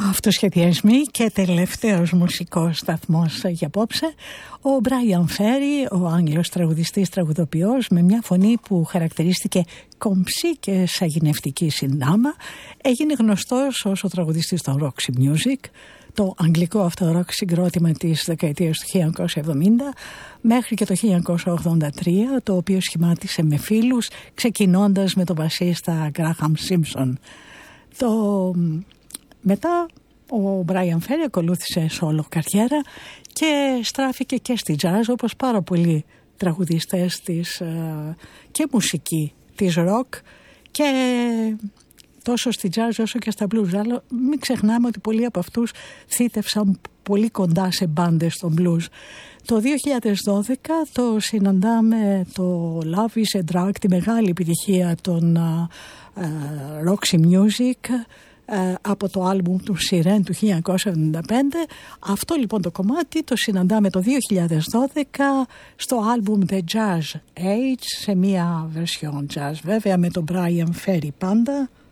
Αυτοσχεδιασμοί και τελευταίος μουσικός σταθμός για απόψε. Ο Μπράιαν Φέρι, ο Άγγλος τραγουδιστής τραγουδοποιός με μια φωνή που χαρακτηρίστηκε κομψή και σαγηνευτική συνάμα, έγινε γνωστός ως ο τραγουδιστής των Roxy Music, το αγγλικό αυτό ροκ συγκρότημα της δεκαετίας του 1970 μέχρι και το 1983, το οποίο σχημάτισε με φίλους ξεκινώντας με τον μπασίστα Graham Simpson. Μετά ο Μπράιαν Φέρι ακολούθησε solo καριέρα και στράφηκε και στη jazz, όπως πάρα πολλοί τραγουδιστές και μουσική της rock, και τόσο στη jazz όσο και στα blues. Αλλά μην ξεχνάμε ότι πολλοί από αυτούς θύτευσαν πολύ κοντά σε μπάντες των blues. Το 2012 το συναντάμε το Love is a Drug, τη μεγάλη επιτυχία των Roxy Music, από το άλμπουμ του Siren του 1975. Αυτό λοιπόν το κομμάτι το συναντάμε το 2012 στο άλμπουμ The Jazz Age, σε μια version jazz βέβαια με τον Brian Ferry πάντα.